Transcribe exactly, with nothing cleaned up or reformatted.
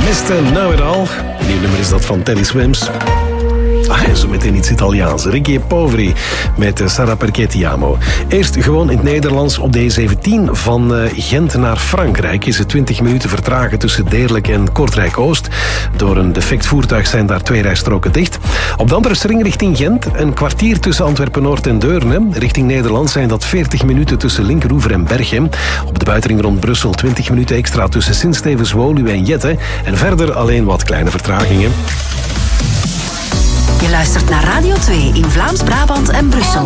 mister Know It All. Een nieuw nummer is dat van Teddy Swims. Ah, en zo meteen iets Italiaans. Ricky e Poveri met Sarà perché ti amo. Eerst gewoon in het Nederlands op de E zeventien van Gent naar Frankrijk. Is het twintig minuten vertragen tussen Deerlijk en Kortrijk-Oost. Door een defect voertuig zijn daar twee rijstroken dicht. Op de andere string richting Gent een kwartier tussen Antwerpen-Noord en Deurne. Richting Nederland zijn dat veertig minuten tussen Linkeroever en Berchem. Op de buitenring rond Brussel twintig minuten extra tussen Sint-Stevens, Woluwe en Jette. En verder alleen wat kleine vertragingen. Je luistert naar Radio twee in Vlaams-Brabant en Brussel.